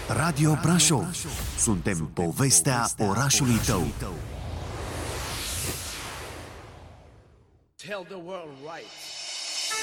Radio Brașov. Suntem povestea orașului tău. Tell the world right.